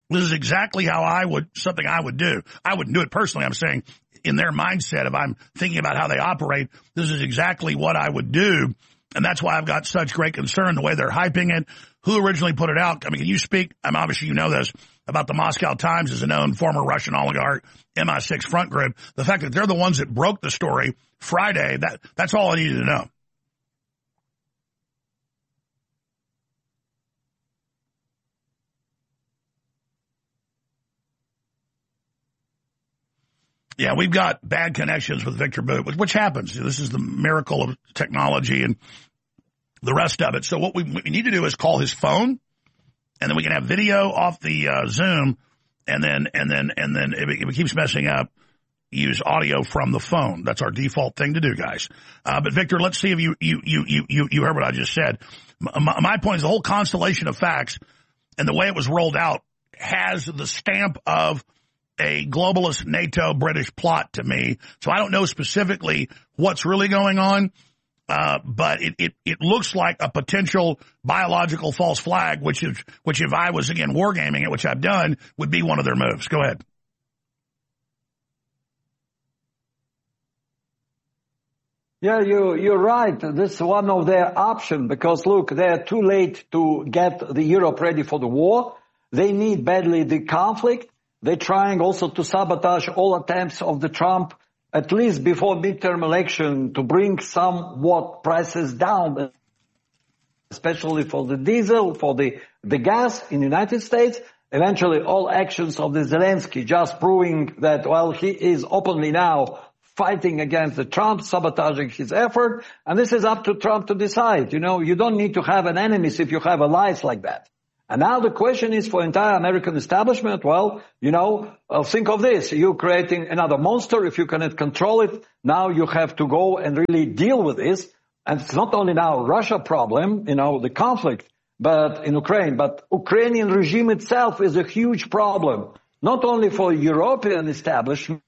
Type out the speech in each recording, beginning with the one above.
This is exactly how something I would do. I wouldn't do it personally. I'm saying in their mindset, if I'm thinking about how they operate, this is exactly what I would do. And that's why I've got such great concern the way they're hyping it. Who originally put it out? I mean, can you speak? Obviously you know this about the Moscow Times as a known former Russian oligarch, MI6 front group. The fact that they're the ones that broke the story Friday, that's all I needed to know. Yeah, we've got bad connections with Victor Bout, which happens. This is the miracle of technology and the rest of it. So what we need to do is call his phone, and then we can have video off the Zoom, and then if it keeps messing up, use audio from the phone. That's our default thing to do, guys. But Victor, let's see if you heard what I just said. My point is the whole constellation of facts and the way it was rolled out has the stamp of a globalist NATO British plot to me. So I don't know specifically what's really going on, but it looks like a potential biological false flag, which if I was, again, wargaming it, which I've done, would be one of their moves. Go ahead. Yeah, you're right. This is one of their options because, look, they're too late to get the Europe ready for the war. They need badly the conflict. They're trying also to sabotage all attempts of the Trump, at least before midterm election, to bring somewhat prices down, especially for the diesel, for the gas in the United States. Eventually, all actions of the Zelensky just proving that, well, he is openly now fighting against the Trump, sabotaging his effort. And this is up to Trump to decide. You know, you don't need to have an enemies if you have allies like that. And now the question is for entire American establishment, well, you know, think of this. You're creating another monster. If you cannot control it, now you have to go and really deal with this. And it's not only now Russia problem, you know, the conflict, but in Ukraine, but Ukrainian regime itself is a huge problem, not only for European establishment,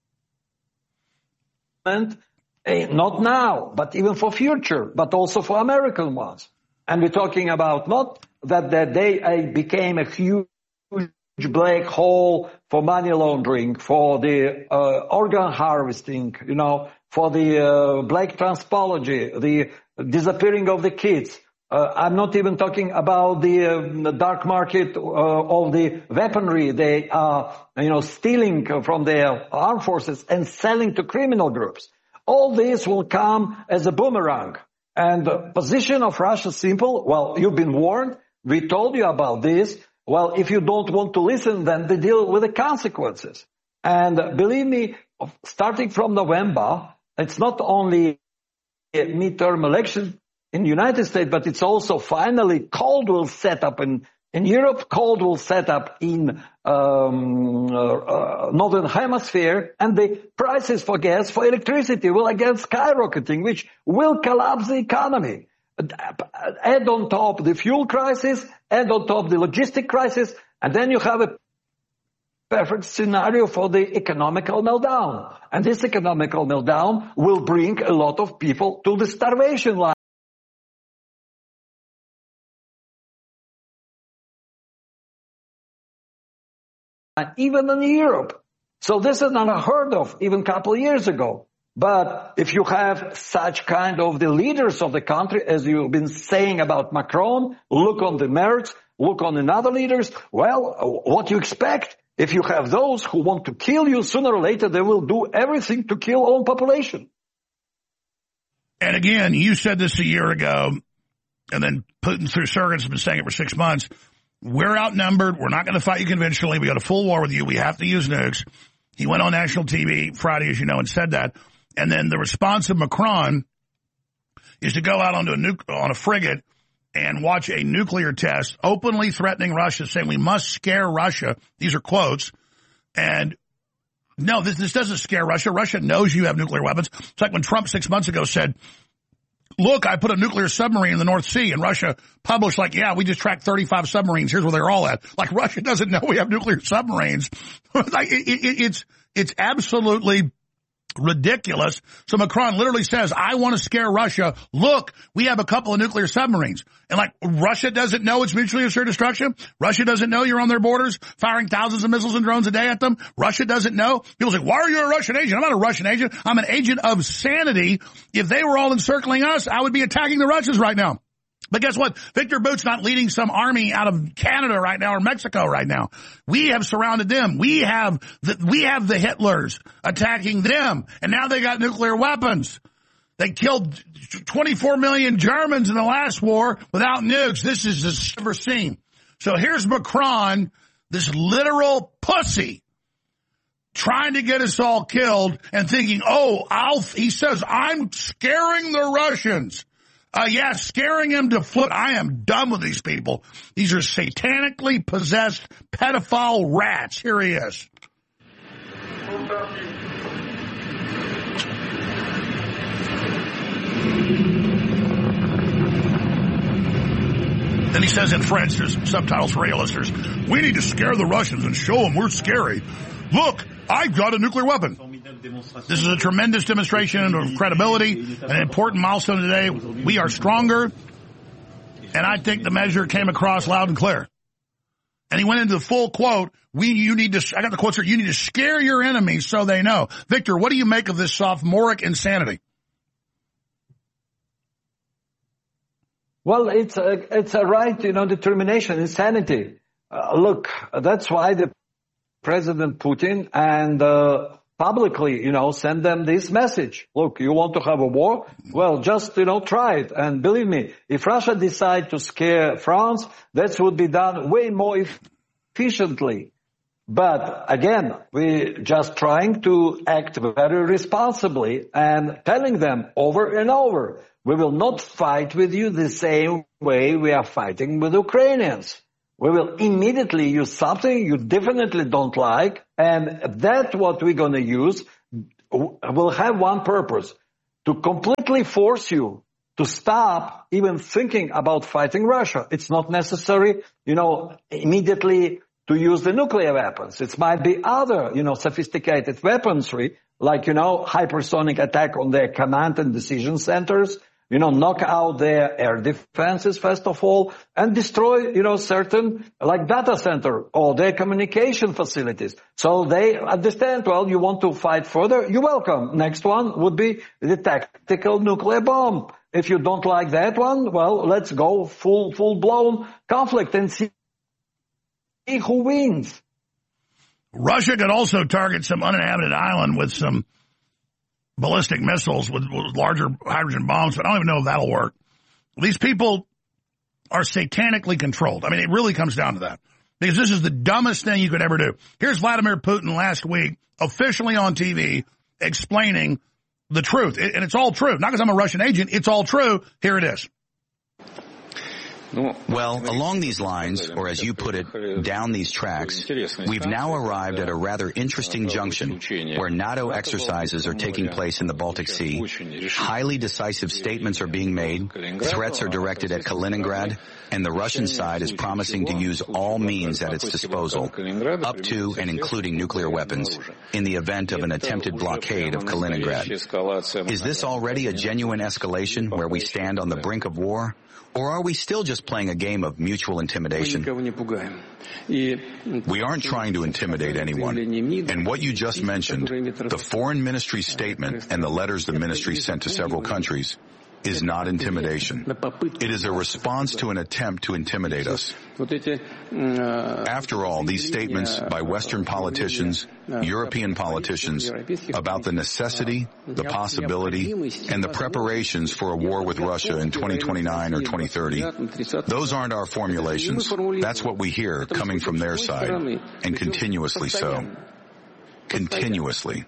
not now, but even for future, but also for American ones. And we're talking about not that they became a huge black hole for money laundering, for the organ harvesting, you know, for the black transpology, the disappearing of the kids. I'm not even talking about the dark market of the weaponry they are, you know, stealing from their armed forces and selling to criminal groups. All this will come as a boomerang. And the position of Russia is simple. Well, you've been warned. We told you about this. Well, if you don't want to listen, then they deal with the consequences. And believe me, starting from November, it's not only a midterm election in the United States, but it's also finally cold will set up in Europe, cold will set up in Northern Hemisphere, and the prices for gas, for electricity will again skyrocketing, which will collapse the economy. Add on top the fuel crisis, add on top the logistic crisis, and then you have a perfect scenario for the economical meltdown. And this economical meltdown will bring a lot of people to the starvation line. Even in Europe. So this is not unheard of even a couple of years ago. But if you have such kind of the leaders of the country, as you've been saying about Macron, look on the Merz, look on another leaders, well, what you expect? If you have those who want to kill you, sooner or later they will do everything to kill all population. And again, you said this a year ago, and then Putin through surrogates has been saying it for 6 months. We're outnumbered. We're not going to fight you conventionally. We got a full war with you. We have to use nukes. He went on national TV Friday, as you know, and said that. And then the response of Macron is to go out on a frigate and watch a nuclear test, openly threatening Russia, saying we must scare Russia. These are quotes. And no, this doesn't scare Russia. Russia knows you have nuclear weapons. It's like when Trump 6 months ago said, look, I put a nuclear submarine in the North Sea, and Russia published like, yeah, we just tracked 35 submarines. Here's where they're all at. Like Russia doesn't know we have nuclear submarines. Like it's absolutely Ridiculous. So Macron literally says, I want to scare Russia. Look, we have a couple of nuclear submarines. And like, Russia doesn't know it's mutually assured destruction. Russia doesn't know you're on their borders firing thousands of missiles and drones a day at them. Russia doesn't know. People say, why are you a Russian agent? I'm not a Russian agent. I'm an agent of sanity. If they were all encircling us, I would be attacking the Russians right now. But guess what? Victor Bout's not leading some army out of Canada right now or Mexico right now. We have surrounded them. We have the Hitlers attacking them, and now they got nuclear weapons. They killed 24 million Germans in the last war without nukes. This is just never seen. So here's Macron, this literal pussy, trying to get us all killed and thinking, he says, I'm scaring the Russians. Scaring him to flip. I am done with these people. These are satanically possessed pedophile rats. Here he is. Then he says in French, there's subtitles for radio listeners, we need to scare the Russians and show them we're scary. Look, I've got a nuclear weapon. This is a tremendous demonstration of credibility, an important milestone today. We are stronger, and I think the measure came across loud and clear. And he went into the full quote, I got the quotes here, you need to scare your enemies so they know. Victor, what do you make of this sophomoric insanity? Well, it's a right, determination, insanity. Look, that's why the President Putin and publicly, send them this message. Look, you want to have a war? Well, just, try it. And believe me, if Russia decide to scare France, that would be done way more efficiently. But again, we're just trying to act very responsibly and telling them over and over, we will not fight with you the same way we are fighting with Ukrainians. We will immediately use something you definitely don't like, and that's what we're going to use will have one purpose, to completely force you to stop even thinking about fighting Russia. It's not necessary, immediately to use the nuclear weapons. It might be other, sophisticated weaponry, like, hypersonic attack on their command and decision centers, knock out their air defenses, first of all, and destroy, certain, like data center or their communication facilities. So they understand, well, you want to fight further, you're welcome. Next one would be the tactical nuclear bomb. If you don't like that one, well, let's go full-blown conflict and see who wins. Russia could also target some uninhabited island with some ballistic missiles with larger hydrogen bombs, but I don't even know if that'll work. These people are satanically controlled. I mean, it really comes down to that. Because this is the dumbest thing you could ever do. Here's Vladimir Putin last week, officially on TV, explaining the truth. And it's all true. Not because I'm a Russian agent. It's all true. Here it is. Well, along these lines, or as you put it, down these tracks, we've now arrived at a rather interesting junction where NATO exercises are taking place in the Baltic Sea. Highly decisive statements are being made, threats are directed at Kaliningrad, and the Russian side is promising to use all means at its disposal, up to and including nuclear weapons, in the event of an attempted blockade of Kaliningrad. Is this already a genuine escalation where we stand on the brink of war? Or are we still just playing a game of mutual intimidation? We aren't trying to intimidate anyone. And what you just mentioned, the foreign ministry statement and the letters the ministry sent to several countries, is not intimidation. It is a response to an attempt to intimidate us. After all, these statements by Western politicians, European politicians, about the necessity, the possibility, and the preparations for a war with Russia in 2029 or 2030, those aren't our formulations. That's what we hear coming from their side, and continuously so. Continuously.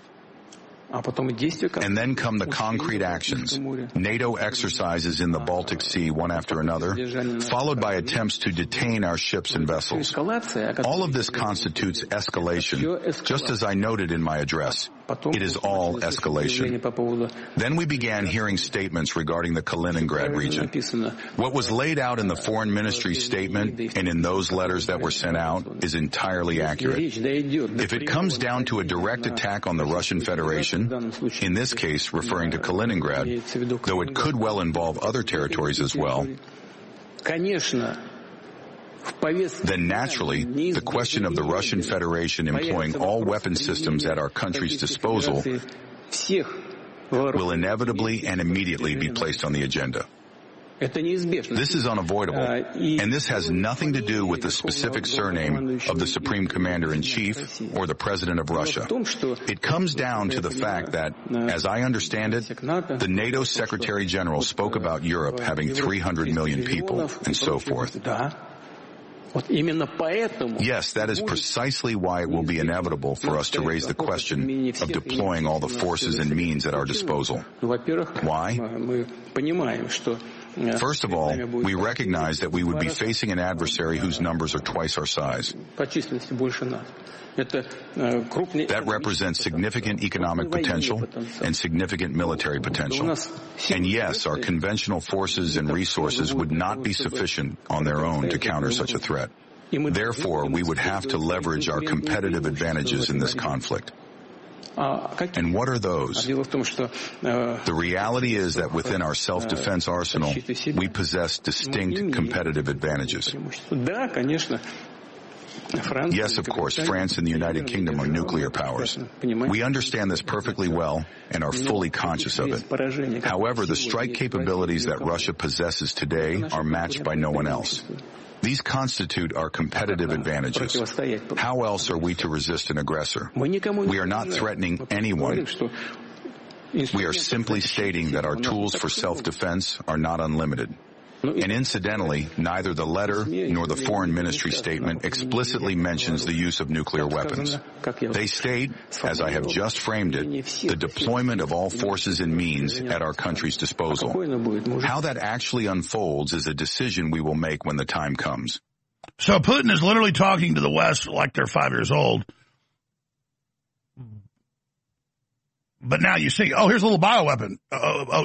And then come the concrete actions, NATO exercises in the Baltic Sea one after another, followed by attempts to detain our ships and vessels. All of this constitutes escalation, just as I noted in my address. It is all escalation. Then we began hearing statements regarding the Kaliningrad region. What was laid out in the foreign ministry statement and in those letters that were sent out is entirely accurate. If it comes down to a direct attack on the Russian Federation, region, in this case referring to Kaliningrad, though it could well involve other territories as well, then naturally, the question of the Russian Federation employing all weapon systems at our country's disposal will inevitably and immediately be placed on the agenda. This is unavoidable, and this has nothing to do with the specific surname of the Supreme Commander-in-Chief or the President of Russia. It comes down to the fact that, as I understand it, the NATO Secretary General spoke about Europe having 300 million people, and so forth. Yes, that is precisely why it will be inevitable for us to raise the question of deploying all the forces and means at our disposal. Why? First of all, we recognize that we would be facing an adversary whose numbers are twice our size. That represents significant economic potential and significant military potential. And yes, our conventional forces and resources would not be sufficient on their own to counter such a threat. Therefore, we would have to leverage our competitive advantages in this conflict. And what are those? The reality is that within our self-defense arsenal, we possess distinct competitive advantages. Yes, of course, France and the United Kingdom are nuclear powers. We understand this perfectly well and are fully conscious of it. However, the strike capabilities that Russia possesses today are matched by no one else. These constitute our competitive advantages. How else are we to resist an aggressor? We are not threatening anyone. We are simply stating that our tools for self-defense are not unlimited. And incidentally, neither the letter nor the Foreign Ministry statement explicitly mentions the use of nuclear weapons. They state, as I have just framed it, the deployment of all forces and means at our country's disposal. How that actually unfolds is a decision we will make when the time comes. So Putin is literally talking to the West like they're 5 years old. But now you see, oh, here's a little bioweapon.